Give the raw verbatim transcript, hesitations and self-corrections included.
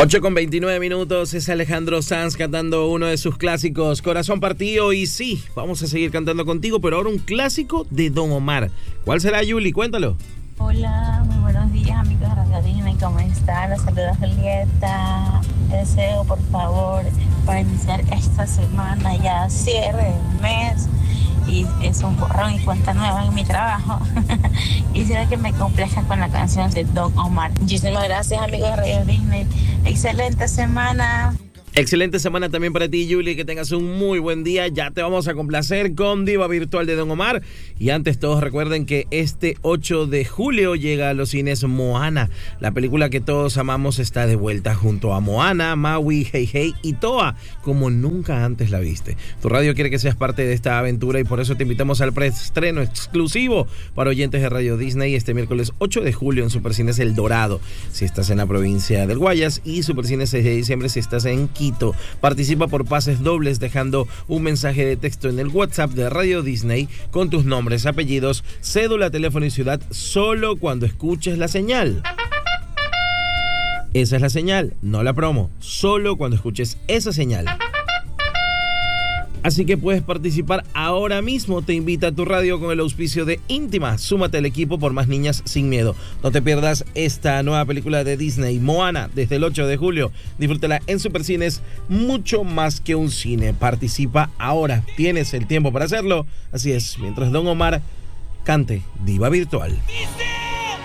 ocho con veintinueve minutos, es Alejandro Sanz cantando uno de sus clásicos, Corazón Partido. Y sí, vamos a seguir cantando contigo, pero ahora un clásico de Don Omar. ¿Cuál será, Yuli? Cuéntalo. Hola, muy buenos días, amigos de Radio Disney, ¿cómo están? Los saluda Julieta. Deseo, por favor, para iniciar esta semana, ya cierre el mes, y es un borrón y cuenta nueva en mi trabajo. Quisiera que me complazcan con la canción de Don Omar. Muchísimas gracias, amigos de Radio Disney. Excelente semana. Excelente semana también para ti, Yuli, que tengas un muy buen día. Ya te vamos a complacer con Diva Virtual de Don Omar. Y antes todos recuerden que este ocho de julio llega a los cines Moana. La película que todos amamos está de vuelta junto a Moana, Maui, Hey Hey y Toa, como nunca antes la viste. Tu radio quiere que seas parte de esta aventura y por eso te invitamos al preestreno exclusivo para oyentes de Radio Disney este miércoles ocho de julio en Supercines El Dorado, si estás en la provincia del Guayas, y Supercines seis de diciembre si estás en Quito. Participa por pases dobles dejando un mensaje de texto en el WhatsApp de Radio Disney con tus nombres, apellidos, cédula, teléfono y ciudad solo cuando escuches la señal. Esa es la señal, no la promo, solo cuando escuches esa señal. Así que puedes participar ahora mismo. Te invita a tu radio con el auspicio de Íntima. Súmate al equipo por más niñas sin miedo. No te pierdas esta nueva película de Disney, Moana, desde el ocho de julio. Disfrútala en Supercines, mucho más que un cine. Participa ahora. Tienes el tiempo para hacerlo. Así es, mientras Don Omar cante Diva Virtual.